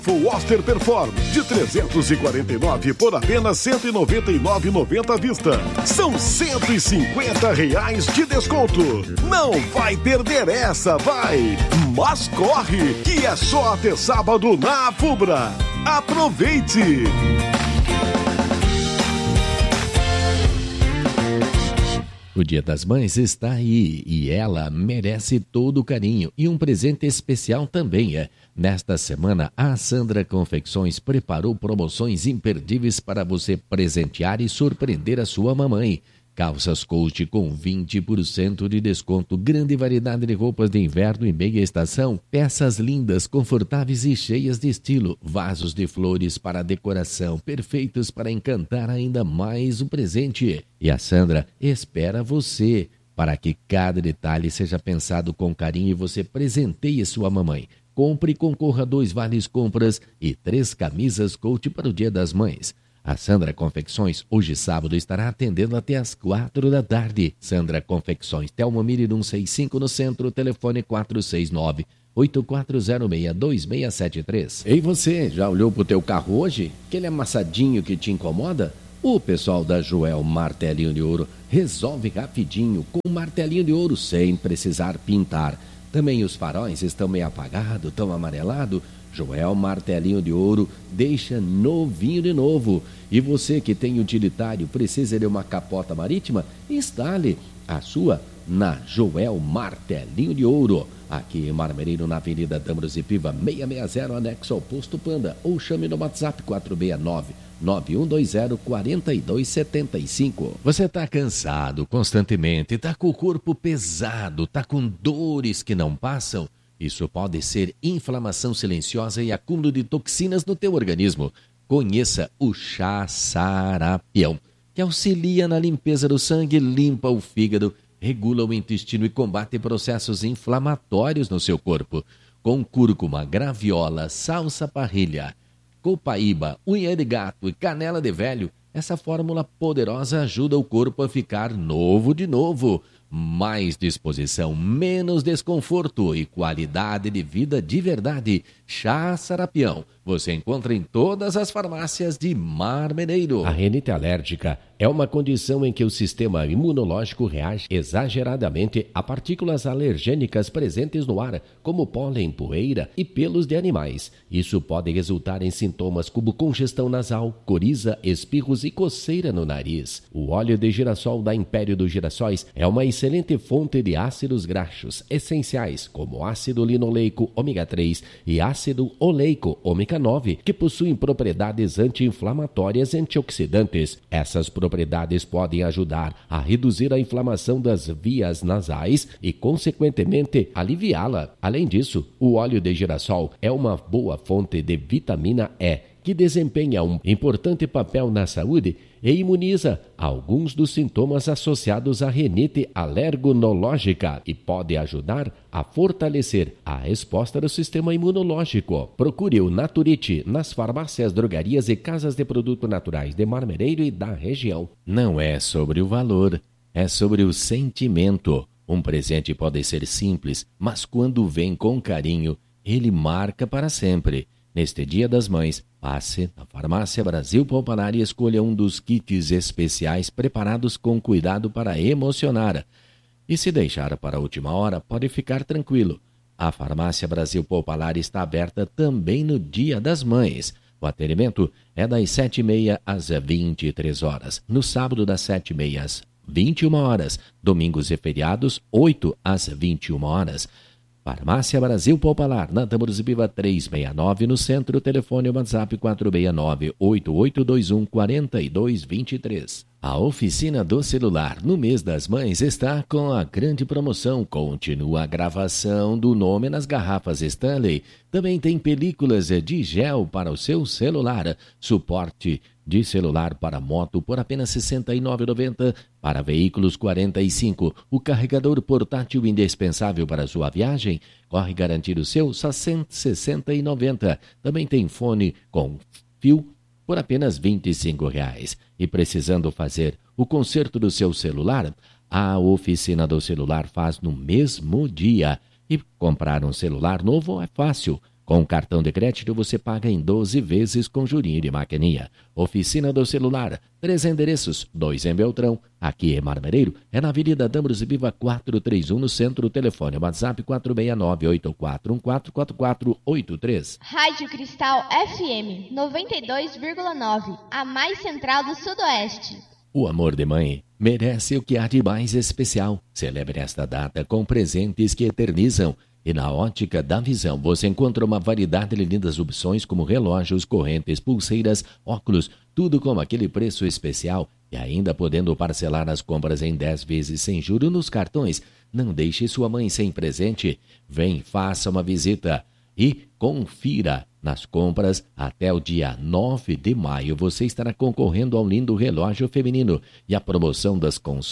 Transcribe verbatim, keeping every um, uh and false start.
Oster Perform, de trezentos e quarenta e nove por apenas cento e noventa e nove reais e noventa centavos à vista. São cento e cinquenta reais de desconto. Não vai perder essa, vai! Mas corre, que é só até sábado na Fubra. Aproveite! O Dia das Mães está aí e ela merece todo o carinho e um presente especial também é. Nesta semana, a Sandra Confecções preparou promoções imperdíveis para você presentear e surpreender a sua mamãe. Calças Coach com vinte por cento de desconto, grande variedade de roupas de inverno e meia estação, peças lindas, confortáveis e cheias de estilo, vasos de flores para decoração, perfeitos para encantar ainda mais o presente. E a Sandra espera você para que cada detalhe seja pensado com carinho e você presenteie sua mamãe. Compre e concorra a dois vales compras e três camisas Coach para o Dia das Mães. A Sandra Confecções, hoje sábado, estará atendendo até às quatro da tarde. Sandra Confecções, Telmo Miri cento e sessenta e cinco no centro, telefone quatro seis nove, oito quatro zero seis, dois seis sete três. Ei você, já olhou pro teu carro hoje? Aquele amassadinho que te incomoda? O pessoal da Joel Martelinho de Ouro resolve rapidinho com um martelinho de ouro sem precisar pintar. Também os faróis estão meio apagados, estão amarelados. Joel Martelinho de Ouro deixa novinho de novo. E você que tem utilitário, precisa de uma capota marítima? Instale a sua na Joel Martelinho de Ouro. Aqui em Marmereiro, na Avenida Dâmaros e Piva, seiscentos e sessenta, anexo ao Posto Panda. Ou chame no WhatsApp quatro seis nove, nove um dois zero, quatro dois sete cinco. Você está cansado constantemente, está com o corpo pesado, está com dores que não passam? Isso pode ser inflamação silenciosa e acúmulo de toxinas no teu organismo. Conheça o chá Sarapião, que auxilia na limpeza do sangue, limpa o fígado, regula o intestino e combate processos inflamatórios no seu corpo. Com cúrcuma, graviola, salsa parrilha, copaíba, unha de gato e canela de velho, essa fórmula poderosa ajuda o corpo a ficar novo de novo. Mais disposição, menos desconforto e qualidade de vida de verdade. Chá Sarapião. Você encontra em todas as farmácias de Marmereiro. A rinite alérgica é uma condição em que o sistema imunológico reage exageradamente a partículas alergênicas presentes no ar, como pólen, poeira e pelos de animais. Isso pode resultar em sintomas como congestão nasal, coriza, espirros e coceira no nariz. O óleo de girassol da Império dos Girassóis é uma excelente fonte de ácidos graxos essenciais, como ácido linoleico ômega três e ácido oleico ômega nove, que possuem propriedades anti-inflamatórias e antioxidantes. Essas propriedades podem ajudar a reduzir a inflamação das vias nasais e, consequentemente, aliviá-la. Além disso, o óleo de girassol é uma boa fonte de vitamina E, que desempenha um importante papel na saúde e imuniza alguns dos sintomas associados à rinite alergonológica e pode ajudar a fortalecer a resposta do sistema imunológico. Procure o Naturite nas farmácias, drogarias e casas de produtos naturais de Marmereiro e da região. Não é sobre o valor, é sobre o sentimento. Um presente pode ser simples, mas quando vem com carinho, ele marca para sempre. Neste Dia das Mães, passe na Farmácia Brasil Popular e escolha um dos kits especiais preparados com cuidado para emocionar. E se deixar para a última hora, pode ficar tranquilo. A Farmácia Brasil Popular está aberta também no Dia das Mães. O atendimento é das sete e meia às vinte e três horas. No sábado, das sete e meia às vinte e uma horas. Domingos e feriados, oito às vinte e uma horas. Farmácia Brasil Popular, na Dâmaros e Piva trezentos e sessenta e nove, no centro, telefone WhatsApp quatro seis nove, oito oito dois um, quatro dois dois três. A Oficina do Celular, no mês das mães, está com a grande promoção. Continua a gravação do nome nas garrafas Stanley. Também tem películas de gel para o seu celular. Suporte de celular para moto por apenas sessenta e nove reais e noventa centavos, para veículos quarenta e cinco reais. O carregador portátil indispensável para sua viagem, corre garantir o seu só cento e sessenta e noventa reais. Também tem fone com fio por apenas vinte e cinco reais. E precisando fazer o conserto do seu celular, a Oficina do Celular faz no mesmo dia. E comprar um celular novo é fácil. Com cartão de crédito você paga em doze vezes com jurinho de maquininha. Oficina do Celular, três endereços, dois em Beltrão, aqui em Marmereiro, é na Avenida Dambros e Viva quatrocentos e trinta e um no centro, telefone WhatsApp quatro seis nove, oito quatro um quatro, quatro quatro oito três. Rádio Cristal F M noventa e dois vírgula nove, a mais central do Sudoeste. O amor de mãe merece o que há de mais especial. Celebre esta data com presentes que eternizam. E na Ótica da Visão você encontra uma variedade de lindas opções como relógios, correntes, pulseiras, óculos, tudo com aquele preço especial e ainda podendo parcelar as compras em dez vezes sem juros nos cartões. Não deixe sua mãe sem presente. Vem, faça uma visita e confira. Nas compras, até o dia nove de maio, você estará concorrendo a um lindo relógio feminino e a promoção das consultas